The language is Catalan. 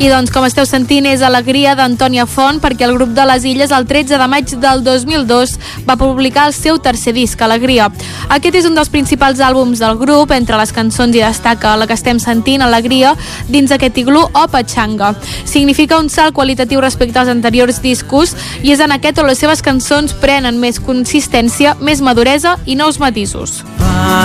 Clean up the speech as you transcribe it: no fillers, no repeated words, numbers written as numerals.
I doncs, com esteu sentint, és Alegria d'Antònia Font, perquè el grup de les Illes el 13 de maig del 2002 va publicar el seu tercer disc, Alegria. Aquest és un dels principals àlbums del grup. Entre les cançons hi destaca la que estem sentint, Alegria, dins aquest iglú o Pachanga. Significa un salt qualitatiu respecte als anteriors discos i és en aquest on les seves cançons prenen més consistència, més maduresa i nous matisos.